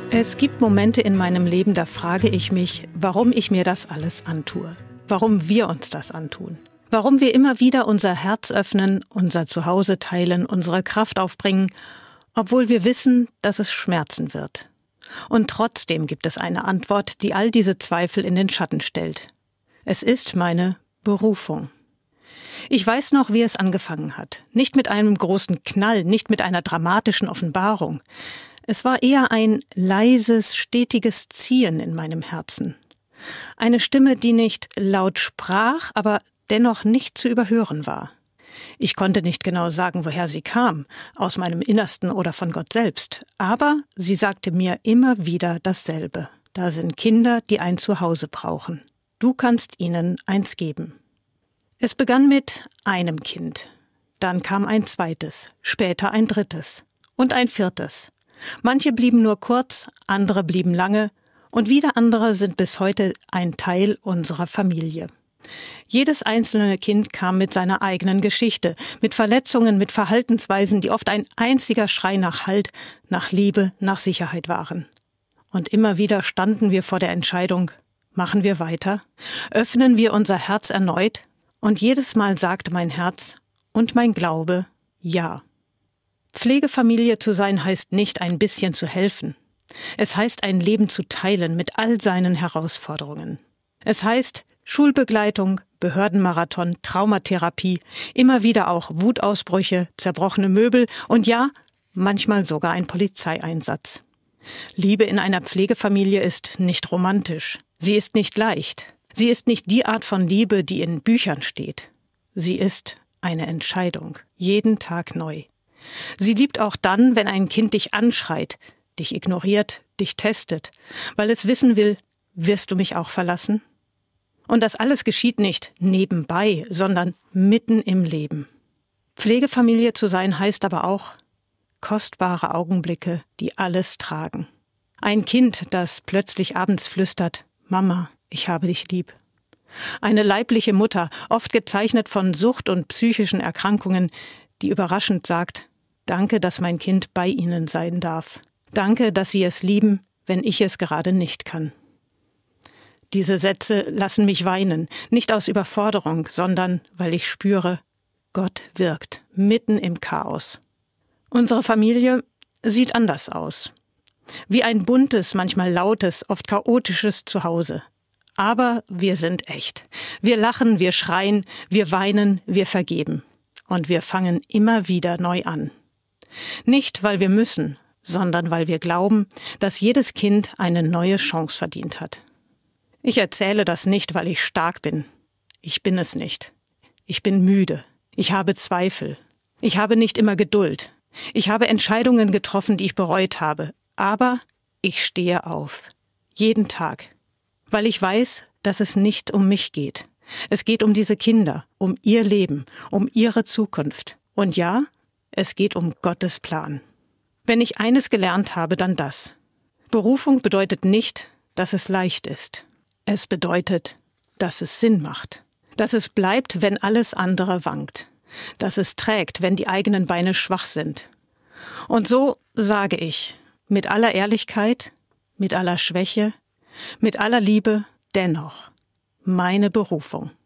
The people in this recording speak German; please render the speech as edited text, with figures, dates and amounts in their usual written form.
Es gibt Momente in meinem Leben, da frage ich mich, warum ich mir das alles antue. Warum wir uns das antun. Warum wir immer wieder unser Herz öffnen, unser Zuhause teilen, unsere Kraft aufbringen, obwohl wir wissen, dass es schmerzen wird. Und trotzdem gibt es eine Antwort, die all diese Zweifel in den Schatten stellt. Es ist meine Berufung. Ich weiß noch, wie es angefangen hat. Nicht mit einem großen Knall, nicht mit einer dramatischen Offenbarung. Es war eher ein leises, stetiges Ziehen in meinem Herzen. Eine Stimme, die nicht laut sprach, aber dennoch nicht zu überhören war. Ich konnte nicht genau sagen, woher sie kam, aus meinem Innersten oder von Gott selbst. Aber sie sagte mir immer wieder dasselbe. Da sind Kinder, die ein Zuhause brauchen. Du kannst ihnen eins geben. Es begann mit einem Kind. Dann kam ein zweites, später ein drittes und ein viertes. Manche blieben nur kurz, andere blieben lange und wieder andere sind bis heute ein Teil unserer Familie. Jedes einzelne Kind kam mit seiner eigenen Geschichte, mit Verletzungen, mit Verhaltensweisen, die oft ein einziger Schrei nach Halt, nach Liebe, nach Sicherheit waren. Und immer wieder standen wir vor der Entscheidung, machen wir weiter? Öffnen wir unser Herz erneut? Und jedes Mal sagte mein Herz und mein Glaube, ja. Pflegefamilie zu sein heißt nicht, ein bisschen zu helfen. Es heißt, ein Leben zu teilen mit all seinen Herausforderungen. Es heißt, Schulbegleitung, Behördenmarathon, Traumatherapie, immer wieder auch Wutausbrüche, zerbrochene Möbel und ja, manchmal sogar ein Polizeieinsatz. Liebe in einer Pflegefamilie ist nicht romantisch. Sie ist nicht leicht. Sie ist nicht die Art von Liebe, die in Büchern steht. Sie ist eine Entscheidung, jeden Tag neu. Sie liebt auch dann, wenn ein Kind dich anschreit, dich ignoriert, dich testet, weil es wissen will, wirst du mich auch verlassen? Und das alles geschieht nicht nebenbei, sondern mitten im Leben. Pflegefamilie zu sein heißt aber auch kostbare Augenblicke, die alles tragen. Ein Kind, das plötzlich abends flüstert, Mama, ich habe dich lieb. Eine leibliche Mutter, oft gezeichnet von Sucht und psychischen Erkrankungen, die überraschend sagt, danke, dass mein Kind bei Ihnen sein darf. Danke, dass Sie es lieben, wenn ich es gerade nicht kann. Diese Sätze lassen mich weinen, nicht aus Überforderung, sondern weil ich spüre, Gott wirkt, mitten im Chaos. Unsere Familie sieht anders aus. Wie ein buntes, manchmal lautes, oft chaotisches Zuhause. Aber wir sind echt. Wir lachen, wir schreien, wir weinen, wir vergeben. Und wir fangen immer wieder neu an. Nicht, weil wir müssen, sondern weil wir glauben, dass jedes Kind eine neue Chance verdient hat. Ich erzähle das nicht, weil ich stark bin. Ich bin es nicht. Ich bin müde. Ich habe Zweifel. Ich habe nicht immer Geduld. Ich habe Entscheidungen getroffen, die ich bereut habe. Aber ich stehe auf. Jeden Tag. Weil ich weiß, dass es nicht um mich geht. Es geht um diese Kinder, um ihr Leben, um ihre Zukunft. Und ja, es geht um Gottes Plan. Wenn ich eines gelernt habe, dann das. Berufung bedeutet nicht, dass es leicht ist. Es bedeutet, dass es Sinn macht. Dass es bleibt, wenn alles andere wankt. Dass es trägt, wenn die eigenen Beine schwach sind. Und so sage ich, mit aller Ehrlichkeit, mit aller Schwäche, mit aller Liebe, dennoch, meine Berufung.